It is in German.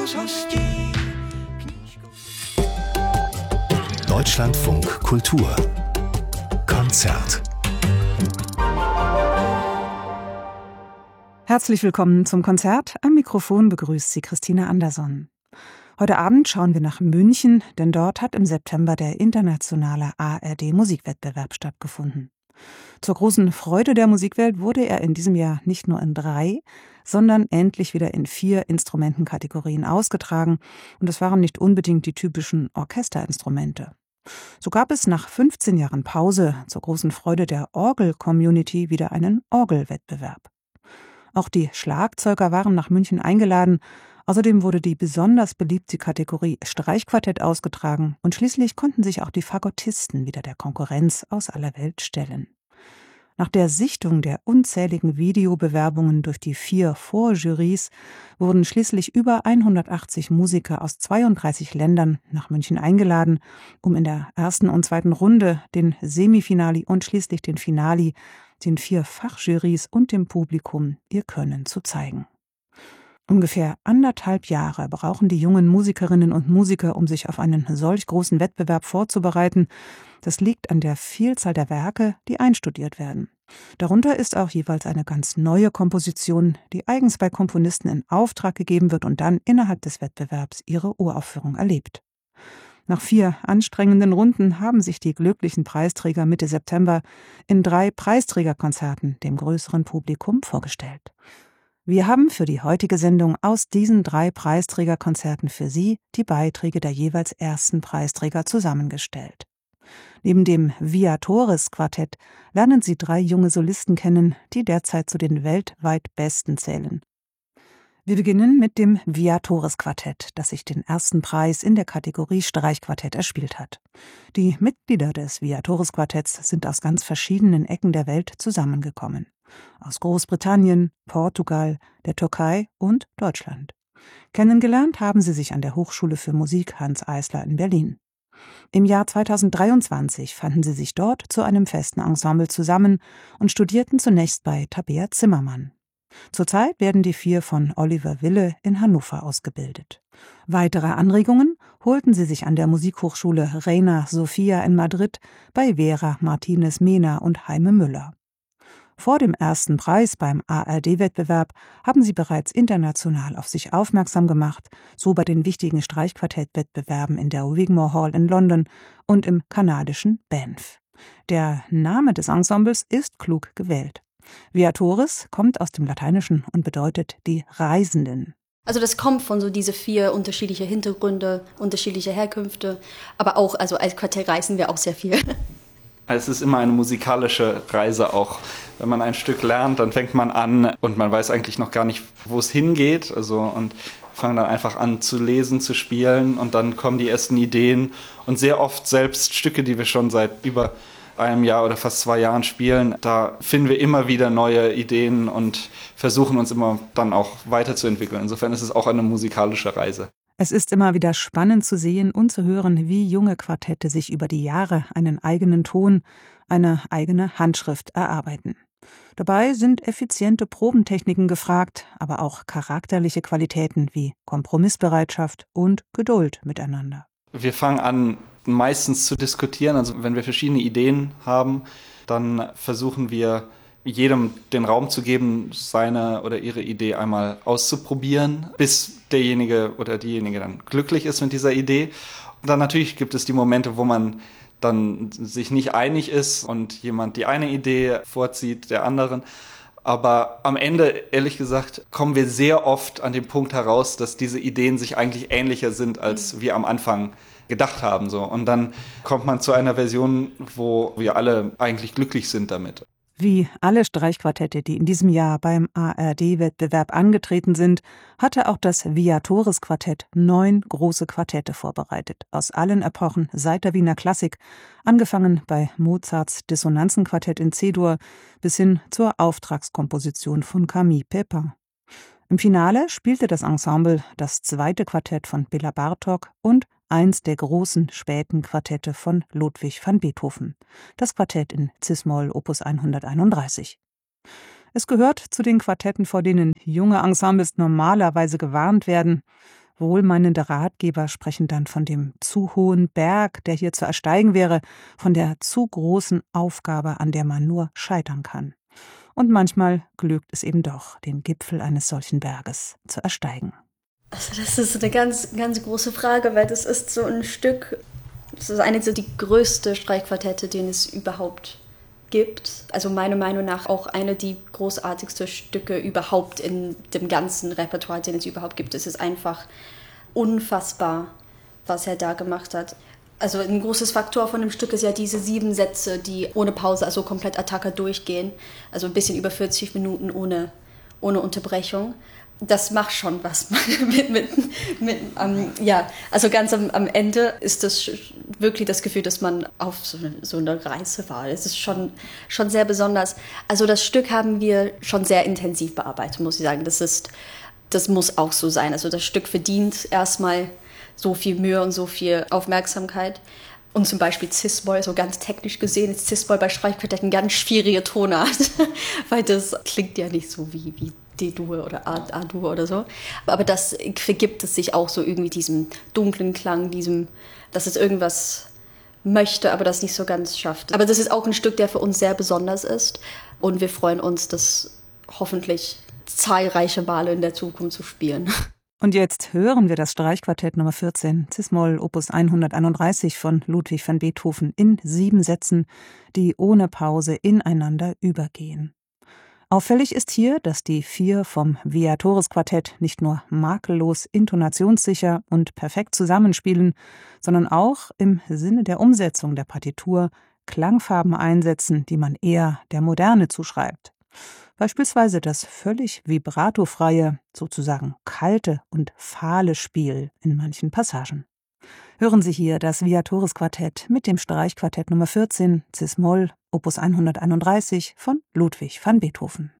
Deutschlandfunk Kultur Konzert. Herzlich willkommen zum Konzert. Am Mikrofon begrüßt Sie Christina Anderson. Heute Abend schauen wir nach München, denn dort hat im September der internationale ARD-Musikwettbewerb stattgefunden. Zur großen Freude der Musikwelt wurde er in diesem Jahr nicht nur in 3, sondern endlich wieder in 4 Instrumentenkategorien ausgetragen. Und es waren nicht unbedingt die typischen Orchesterinstrumente. So gab es nach 15 Jahren Pause zur großen Freude der Orgel-Community wieder einen Orgelwettbewerb. Auch die Schlagzeuger waren nach München eingeladen. Außerdem wurde die besonders beliebte Kategorie Streichquartett ausgetragen und schließlich konnten sich auch die Fagottisten wieder der Konkurrenz aus aller Welt stellen. Nach der Sichtung der unzähligen Videobewerbungen durch die 4 Vorjurys wurden schließlich über 180 Musiker aus 32 Ländern nach München eingeladen, um in der ersten und zweiten Runde, den Semifinali und schließlich den Finali, den 4 Fachjurys und dem Publikum ihr Können zu zeigen. Ungefähr 1,5 Jahre brauchen die jungen Musikerinnen und Musiker, um sich auf einen solch großen Wettbewerb vorzubereiten. Das liegt an der Vielzahl der Werke, die einstudiert werden. Darunter ist auch jeweils eine ganz neue Komposition, die eigens bei Komponisten in Auftrag gegeben wird und dann innerhalb des Wettbewerbs ihre Uraufführung erlebt. Nach 4 anstrengenden Runden haben sich die glücklichen Preisträger Mitte September in 3 Preisträgerkonzerten dem größeren Publikum vorgestellt. Wir haben für die heutige Sendung aus diesen 3 Preisträgerkonzerten für Sie die Beiträge der jeweils ersten Preisträger zusammengestellt. Neben dem Viatoris Quartett lernen Sie 3 junge Solisten kennen, die derzeit zu den weltweit Besten zählen. Wir beginnen mit dem Viatoris Quartett, das sich den ersten Preis in der Kategorie Streichquartett erspielt hat. Die Mitglieder des Viatoris Quartetts sind aus ganz verschiedenen Ecken der Welt zusammengekommen. Aus Großbritannien, Portugal, der Türkei und Deutschland. Kennengelernt haben sie sich an der Hochschule für Musik Hanns Eisler in Berlin. Im Jahr 2023 fanden sie sich dort zu einem festen Ensemble zusammen und studierten zunächst bei Tabea Zimmermann. Zurzeit werden die 4 von Oliver Wille in Hannover ausgebildet. Weitere Anregungen holten sie sich an der Musikhochschule Reina Sofia in Madrid bei Vera Martinez Mena und Heime Müller. Vor dem ersten Preis beim ARD-Wettbewerb haben sie bereits international auf sich aufmerksam gemacht, so bei den wichtigen Streichquartett-Wettbewerben in der Wigmore Hall in London und im kanadischen Banff. Der Name des Ensembles ist klug gewählt. Viatoris kommt aus dem Lateinischen und bedeutet die Reisenden. Also das kommt von so diese 4 unterschiedliche Hintergründe, unterschiedliche Herkünfte, aber auch, also als Quartett reisen wir auch sehr viel. Es ist immer eine musikalische Reise auch. Wenn man ein Stück lernt, dann fängt man an und man weiß eigentlich noch gar nicht, wo es hingeht. Und fangen dann einfach an zu lesen, zu spielen und dann kommen die ersten Ideen. Und sehr oft selbst Stücke, die wir schon seit über einem Jahr oder fast 2 Jahren spielen, da finden wir immer wieder neue Ideen und versuchen uns immer dann auch weiterzuentwickeln. Insofern ist es auch eine musikalische Reise. Es ist immer wieder spannend zu sehen und zu hören, wie junge Quartette sich über die Jahre einen eigenen Ton, eine eigene Handschrift erarbeiten. Dabei sind effiziente Probentechniken gefragt, aber auch charakterliche Qualitäten wie Kompromissbereitschaft und Geduld miteinander. Wir fangen an, meistens zu diskutieren. Also wenn wir verschiedene Ideen haben, dann versuchen wir, jedem den Raum zu geben, seine oder ihre Idee einmal auszuprobieren, bis derjenige oder diejenige dann glücklich ist mit dieser Idee. Und dann natürlich gibt es die Momente, wo man dann sich nicht einig ist und jemand die eine Idee vorzieht der anderen. Aber am Ende, ehrlich gesagt, kommen wir sehr oft an den Punkt heraus, dass diese Ideen sich eigentlich ähnlicher sind, als wir am Anfang gedacht haben. Und dann kommt man zu einer Version, wo wir alle eigentlich glücklich sind damit. Wie alle Streichquartette, die in diesem Jahr beim ARD-Wettbewerb angetreten sind, hatte auch das Viatoris-Quartett 9 große Quartette vorbereitet, aus allen Epochen seit der Wiener Klassik, angefangen bei Mozarts Dissonanzenquartett in C-Dur bis hin zur Auftragskomposition von Camille Pépin. Im Finale spielte das Ensemble das 2. Quartett von Béla Bartók und eins der großen späten Quartette von Ludwig van Beethoven, das Quartett in Cis-Moll Opus 131. Es gehört zu den Quartetten, vor denen junge Ensembles normalerweise gewarnt werden. Wohlmeinende Ratgeber sprechen dann von dem zu hohen Berg, der hier zu ersteigen wäre, von der zu großen Aufgabe, an der man nur scheitern kann. Und manchmal glückt es eben doch, den Gipfel eines solchen Berges zu ersteigen. Also das ist eine ganz, ganz große Frage, weil das ist so ein Stück, das ist eine so die größte Streichquartette, den es überhaupt gibt. Also meiner Meinung nach auch eine der großartigsten Stücke überhaupt in dem ganzen Repertoire, den es überhaupt gibt. Es ist einfach unfassbar, was er da gemacht hat. Also ein großes Faktor von dem Stück ist ja diese 7 Sätze, die ohne Pause, also komplett Attacca durchgehen. Also ein bisschen über 40 Minuten ohne Unterbrechung. Das macht schon was also ganz am Ende ist das wirklich das Gefühl, dass man auf so eine Reise war. Es ist schon sehr besonders. Also das Stück haben wir schon sehr intensiv bearbeitet, muss ich sagen. Das muss auch so sein. Also das Stück verdient erstmal so viel Mühe und so viel Aufmerksamkeit. Und zum Beispiel Cis-Moll, so ganz technisch gesehen, ist Cis-Moll bei Streichquartetten eine ganz schwierige Tonart, weil das klingt ja nicht so wie D-Dur oder A-Dur oder so. Aber das vergibt es sich auch so irgendwie diesem dunklen Klang, dass es irgendwas möchte, aber das nicht so ganz schafft. Aber das ist auch ein Stück, der für uns sehr besonders ist. Und wir freuen uns, das hoffentlich zahlreiche Male in der Zukunft zu spielen. Und jetzt hören wir das Streichquartett Nummer 14, Cis-Moll, Opus 131 von Ludwig van Beethoven in 7 Sätzen, die ohne Pause ineinander übergehen. Auffällig ist hier, dass die 4 vom Viatoris-Quartett nicht nur makellos intonationssicher und perfekt zusammenspielen, sondern auch im Sinne der Umsetzung der Partitur Klangfarben einsetzen, die man eher der Moderne zuschreibt. Beispielsweise das völlig vibratofreie, sozusagen kalte und fahle Spiel in manchen Passagen. Hören Sie hier das Viatoris-Quartett mit dem Streichquartett Nummer 14, Cis-Moll, Opus 131 von Ludwig van Beethoven.